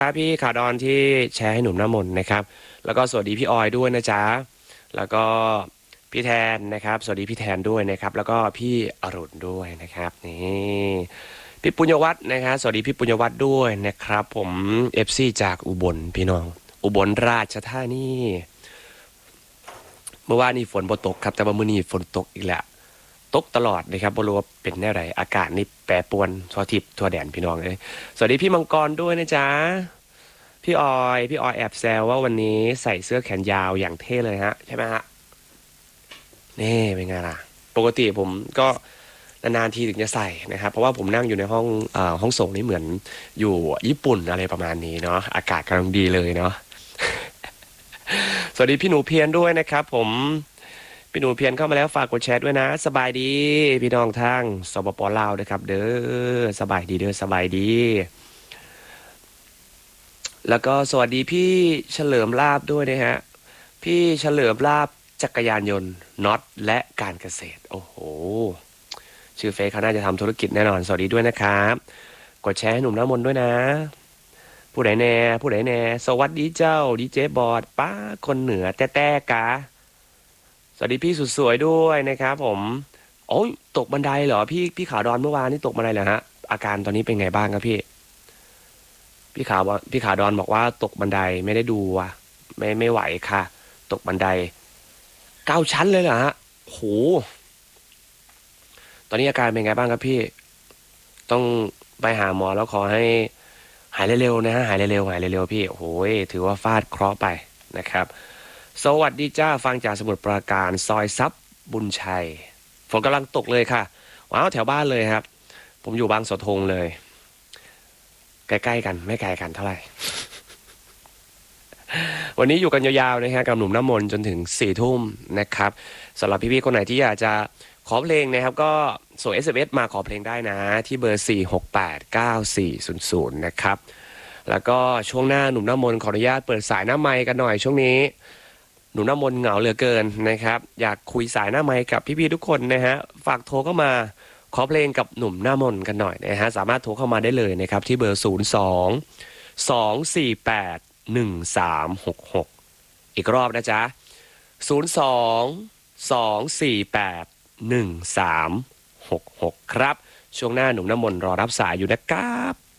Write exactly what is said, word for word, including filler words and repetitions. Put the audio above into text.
ครับพี่ขาดอนที่แชร์ให้หนุ่มน้ำมนต์นะครับแล้วก็สวัสดีพี่ออยด้วยนะจ๊ะแล้วก็พี่แทนนะครับสวัสดีพี่แทนด้วยนะครับแล้วก็พี่อรุณด้วยนะครับนี่พี่ปุญญวัฒน์นะครับสวัสดีพี่ปุญญวัฒน์ด้วยนะครับผมเอฟซีจากอุบลพี่น้องอุบลราชธานีเมื่อวานนี้ฝนบ่ตกครับแต่ว่ามื้อนี้ฝนตกอีกแล้วตกตลอดนะครับบ่รู้ว่าเป็นแนวไหนอากาศนี่แปรปรวนทั่วทิศทั่วแดนพี่น้องเลยสวัสดีพี่มังกรด้วยนะจ๊ะ พี่ออยพี่ออยแอบแซวว่าวันนี้ใส่เสื้อแขนยาวอย่างเท่เลยฮะใช่ไหมฮะนี่เป็นไงล่ะปกติผมก็นานๆทีถึงจะใส่นะครับเพราะว่าผมนั่งอยู่ในห้องเอ่อห้องส่งนี่เหมือนอยู่ญี่ปุ่นอะไรประมาณนี้เนาะอากาศกำลังดีเลยเนาะสวัสดีพี่หนูเพียรด้วยนะครับผมพี่หนูเพียรเข้ามาแล้วฝากกดแชร์ด้วยนะสบายดีพี่น้องทางสปปลาวนะครับเด้อสบายดีเด้อสบายดี แล้วก็สวัสดีพี่เฉลิมลาบด้วยนะฮะพี่เฉลิมลาบจักรยานยนต์น็อตและการเกษตรโอ้โหชื่อเฟซเขาน่าจะทำธุรกิจแน่นอนสวัสดีด้วยนะครับกดแชร์ให้หนุ่มน้ำมนต์ด้วยนะผู้ใดแน่ผู้ใดแน่สวัสดีเจ้าดีเจบอดป้าคนเหนือแต้แต้กาสวัสดีพี่สุดสวยด้วยนะครับผมโอ้ยตกบันไดเหรอพี่พี่ขาวดอนเมื่อวานนี่ตกบันไดเหรอฮะอาการตอนนี้เป็นไงบ้างครับพี่ พี่ขาวบอกพี่ขาดอนบอกว่าตกบันไดไม่ได้ดูว่ะไม่ไม่ไหวค่ะตกบันไดเก้าชั้นเลยเหรอฮะโหตอนนี้อาการเป็นไงบ้างครับพี่ต้องไปหาหมอแล้วขอให้หายเร็วๆนะฮะหายเร็วๆหายเร็วๆพี่โอ้โหถือว่าฟาดเคราะห์ไปนะครับสวัสดีจ้าฟังจากสมุทรปราการซอยซับบุญชัยฝนกำลังตกเลยค่ะว้าวแถวบ้านเลยครับผมอยู่บางเสาธงเลยใกล้ๆกันไม่ไกลกันเท่าไหร่ วันนี้อยู่กันยาวๆนะฮะกับหนุ่มน้ำมนต์จนถึงสี่ทุ่มนะครับสำหรับพี่ๆคนไหนที่อยากจะขอเพลงนะครับก็ส่ง เอส เอ็ม เอส มาขอเพลงได้นะที่เบอร์สี่หกแปดเก้าสี่ศูนย์ศูนย์นะครับแล้วก็ช่วงหน้าหนุ่มน้ำมนต์ขออนุญาตเปิดสายหน้าไมค์กันหน่อยช่วงนี้หนุ่มน้ำมนต์เหงาเหลือเกินนะครับอยากคุยสายหน้าไมค์กับพี่ๆทุกคนนะฮะฝากโทรเข้ามาขอเพลงกับหนุ่มหน้ามนต์กันหน่อยนะฮะสามารถโทรเข้ามาได้เลยนะครับที่เบอร์ศูนย์สองสองสี่แปดหนึ่งสามหกหกอีกรอบนะจ๊ะศูนย์สองสองสี่แปดหนึ่งสามหกหกครับช่วงหน้าหนุ่มน้ำมนต์รอรับสายอยู่นะครับ